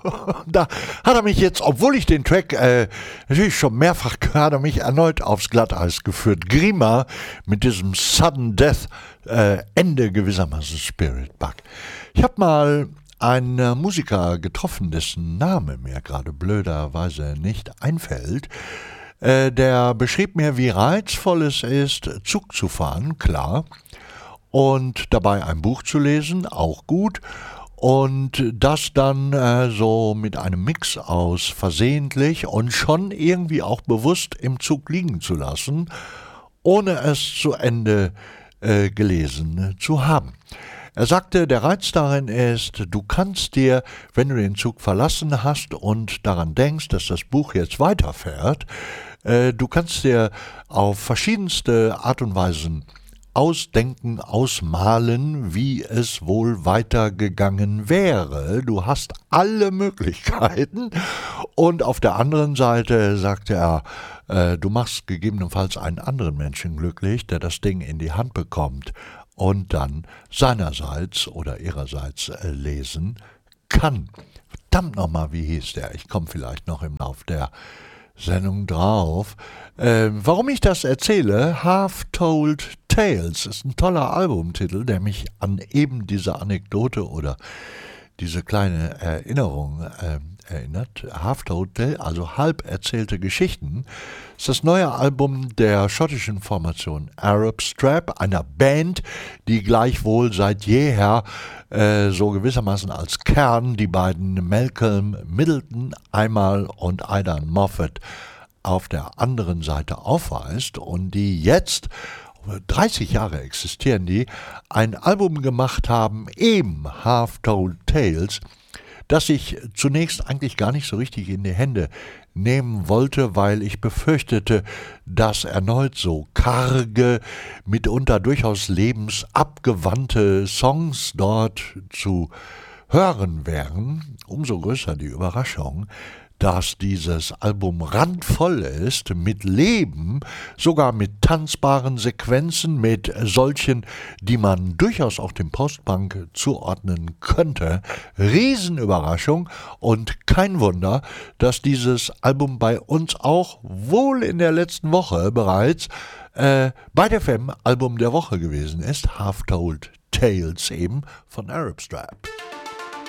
Da hat er mich jetzt, obwohl ich den Track natürlich schon mehrfach gehört, hat er mich erneut aufs Glatteis geführt. Grima mit diesem Sudden Death Ende gewissermaßen Spirit Bug. Ich habe mal einen Musiker getroffen, dessen Name mir gerade blöderweise nicht einfällt. Der beschrieb mir, wie reizvoll es ist, Zug zu fahren, klar, und dabei ein Buch zu lesen, auch gut, und das dann so mit einem Mix aus versehentlich und schon irgendwie auch bewusst im Zug liegen zu lassen, ohne es zu Ende gelesen zu haben. Er sagte, der Reiz darin ist, du kannst dir, wenn du den Zug verlassen hast und daran denkst, dass das Buch jetzt weiterfährt, du kannst dir auf verschiedenste Art und Weisen ausdenken, ausmalen, wie es wohl weitergegangen wäre. Du hast alle Möglichkeiten. Und auf der anderen Seite sagte er, du machst gegebenenfalls einen anderen Menschen glücklich, der das Ding in die Hand bekommt und dann seinerseits oder ihrerseits lesen kann. Verdammt nochmal, wie hieß der? Ich komme vielleicht noch im Lauf der Sendung drauf. Warum ich das erzähle, Half-Told Tales ist ein toller Albumtitel, der mich an eben diese Anekdote oder diese kleine Erinnerung erinnert. Half-Told Tales, also halb erzählte Geschichten, ist das neue Album der schottischen Formation Arab Strap, einer Band, die gleichwohl seit jeher so gewissermaßen als Kern die beiden Malcolm Middleton einmal und Aidan Moffat auf der anderen Seite aufweist und die jetzt 30 Jahre existieren die, ein Album gemacht haben, eben Half-Told Tales, das ich zunächst eigentlich gar nicht so richtig in die Hände nehmen wollte, weil ich befürchtete, dass erneut so karge, mitunter durchaus lebensabgewandte Songs dort zu hören wären. Umso größer die Überraschung, dass dieses Album randvoll ist mit Leben, sogar mit tanzbaren Sequenzen, mit solchen, die man durchaus auch dem Postpunk zuordnen könnte. Riesenüberraschung und kein Wunder, dass dieses Album bei uns auch wohl in der letzten Woche bereits bei der FM Album der Woche gewesen ist. Half-Told Tales eben von Arab Strap.